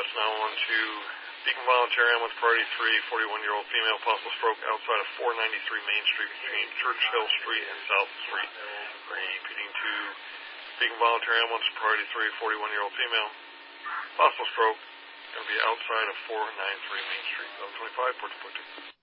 ambulance now on to Beacon Voluntary Ambulance, priority 3, 41-year-old female, possible stroke outside of 493 Main Street between Churchill Street and South Street. Repeating to Beacon Voluntary Ambulance, priority 3, 41-year-old female, possible stroke, going to be outside of 493 Main Street, 1125, Puerto Puerto.